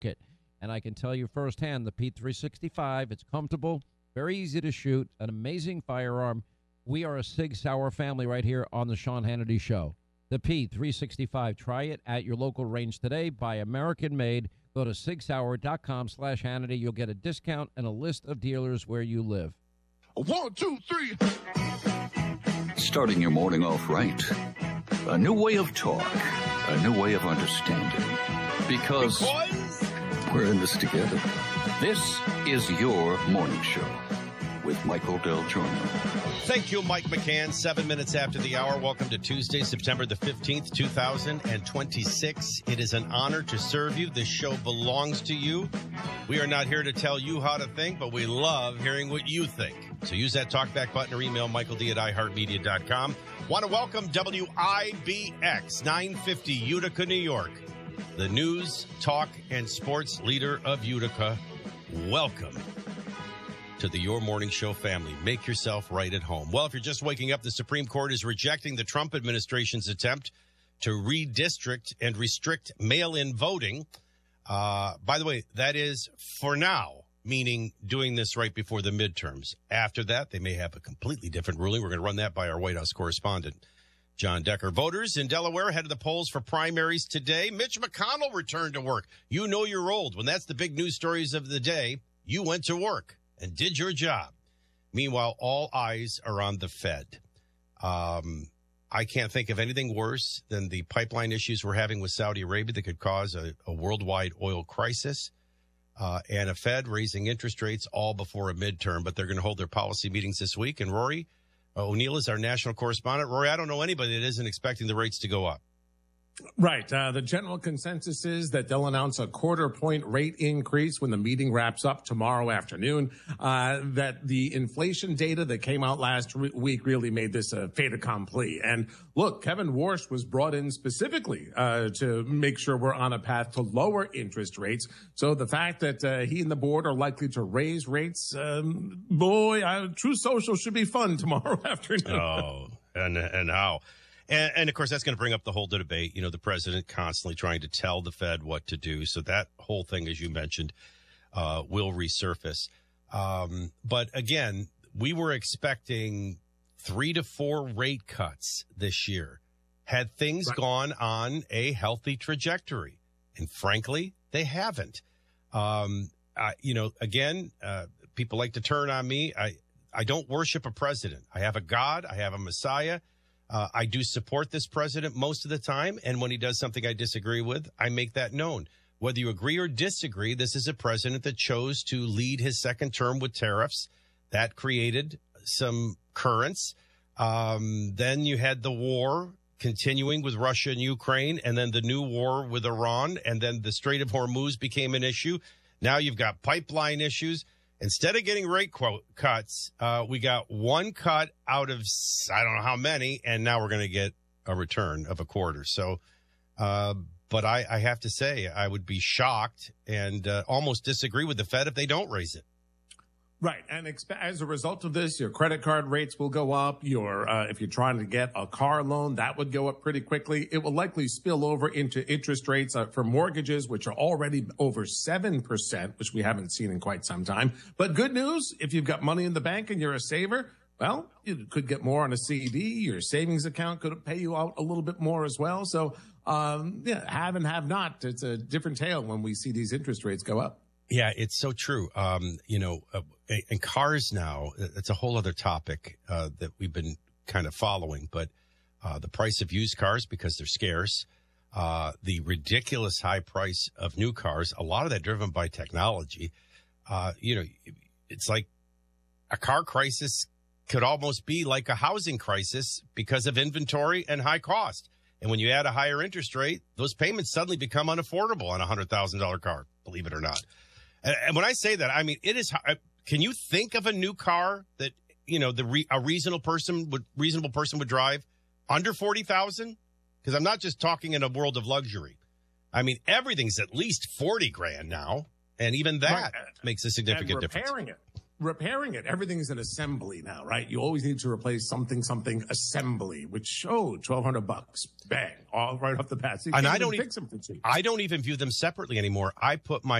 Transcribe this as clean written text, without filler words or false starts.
it. And I can tell you firsthand, the Pete 365, it's comfortable, very easy to shoot, an amazing firearm. We are a Sig Sauer family right here on the Sean Hannity Show. The Pete 365, try it at your local range today. Buy American-made. Go to sigsauer.com/Hannity. You'll get a discount and a list of dealers where you live. 1, 2, 3. Starting your morning off right. A new way of talk. A new way of understanding. Because we're in this together. This is your morning show with Michael Del Giorno. Thank you, Mike McCann. 7 minutes after the hour. Welcome to Tuesday, September the 15th, 2026. It is an honor to serve you. This show belongs to you. We are not here to tell you how to think, but we love hearing what you think. So use that talkback button or email michaeld@iheartmedia.com. Want to welcome WIBX 950 Utica, New York. The news, talk, and sports leader of Utica. Welcome to the Your Morning Show family. Make yourself right at home. Well, if you're just waking up, the Supreme Court is rejecting the Trump administration's attempt to redistrict and restrict mail-in voting. By the way, that is for now, meaning doing this right before the midterms. After that, they may have a completely different ruling. We're going to run that by our White House correspondent, John Decker. Voters in Delaware head to the polls for primaries today. Mitch McConnell returned to work. You know you're old. When that's the big news stories of the day, you went to work and did your job. Meanwhile, all eyes are on the Fed. I can't think of anything worse than the pipeline issues we're having with Saudi Arabia that could cause a worldwide oil crisis, and a Fed raising interest rates all before a midterm. But they're going to hold their policy meetings this week. And Rory O'Neill is our national correspondent. Rory, I don't know anybody that isn't expecting the rates to go up. Right. The general consensus is that they'll announce a 1/4-point rate increase when the meeting wraps up tomorrow afternoon. That the inflation data that came out last week really made this a fait accompli. And look, Kevin Warsh was brought in specifically to make sure we're on a path to lower interest rates. So the fact that he and the board are likely to raise rates, True Social should be fun tomorrow afternoon. Oh, and how? And, of course, that's going to bring up the whole debate. You know, the president constantly trying to tell the Fed what to do. So that whole thing, as you mentioned, will resurface. But, again, we were expecting 3 to 4 rate cuts this year. Had things gone on a healthy trajectory. And, frankly, they haven't. People like to turn on me. I don't worship a president. I have a God. I have a Messiah. I do support this president most of the time, and when he does something I disagree with, I make that known. Whether you agree or disagree, this is a president that chose to lead his second term with tariffs. That created some currents. Then you had the war continuing with Russia and Ukraine, and then the new war with Iran, and then the Strait of Hormuz became an issue. Now you've got pipeline issues. Instead of getting rate cuts, we got one cut out of I don't know how many, and now we're going to get a return of a 1/4. So, but I have to say, I would be shocked and almost disagree with the Fed if they don't raise it. Right. And as a result of this, your credit card rates will go up. If you're trying to get a car loan, that would go up pretty quickly. It will likely spill over into interest rates for mortgages, which are already over 7%, which we haven't seen in quite some time. But good news, if you've got money in the bank and you're a saver, well, you could get more on a CD. Your savings account could pay you out a little bit more as well. So, have and have not. It's a different tale when we see these interest rates go up. Yeah, it's so true. And cars now, it's a whole other topic that we've been kind of following. But the price of used cars, because they're scarce, the ridiculous high price of new cars, a lot of that driven by technology. It's like a car crisis could almost be like a housing crisis because of inventory and high cost. And when you add a higher interest rate, those payments suddenly become unaffordable on a $100,000 car, believe it or not. And when I say that, I mean, it is. Can you think of a new car that, a reasonable person would drive under $40,000? Because I'm not just talking in a world of luxury. I mean, everything's at least $40,000 now. And even that makes a significant difference. Repairing it. repairing it. Everything's an assembly now, right? You always need to replace something assembly, which $1,200. Bang, all right off the bat. So you And can't I don't fix them for cheap. I don't even view them separately anymore. I put my